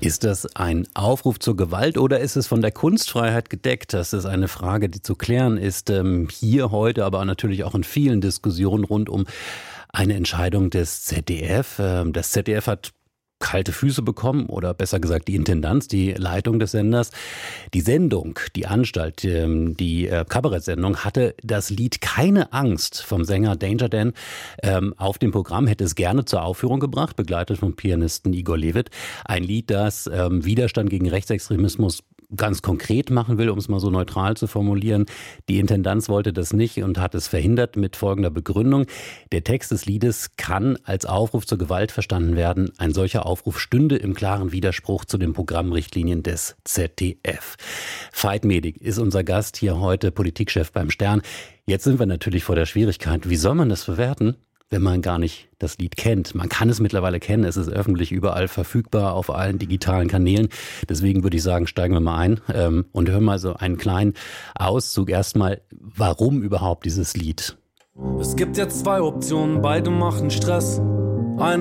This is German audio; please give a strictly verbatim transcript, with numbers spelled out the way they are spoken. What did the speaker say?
Ist das ein Aufruf zur Gewalt oder ist es von der Kunstfreiheit gedeckt? Das ist eine Frage, die zu klären ist, ähm, hier heute, aber natürlich auch in vielen Diskussionen rund um eine Entscheidung des Z D F. Ähm, das Z D F hat kalte Füße bekommen oder besser gesagt die Intendanz, die Leitung des Senders. Die Sendung, die Anstalt, die Kabarettsendung hatte das Lied Keine Angst vom Sänger Danger Dan auf dem Programm, hätte es gerne zur Aufführung gebracht, begleitet vom Pianisten Igor Levit. Ein Lied, das Widerstand gegen Rechtsextremismus ganz konkret machen will, um es mal so neutral zu formulieren. Die Intendanz wollte das nicht und hat es verhindert mit folgender Begründung. Der Text des Liedes kann als Aufruf zur Gewalt verstanden werden. Ein solcher Aufruf stünde im klaren Widerspruch zu den Programmrichtlinien des Z D F. Veit Medig ist unser Gast hier heute, Politikchef beim Stern. Jetzt sind wir natürlich vor der Schwierigkeit, wie soll man das bewerten, wenn man gar nicht das Lied kennt. Man kann es mittlerweile kennen, es ist öffentlich überall verfügbar auf allen digitalen Kanälen. Deswegen würde ich sagen, steigen wir mal ein ähm, und hören mal so einen kleinen Auszug. Erstmal, warum überhaupt dieses Lied? Es gibt jetzt zwei Optionen, beide machen Stress. Eine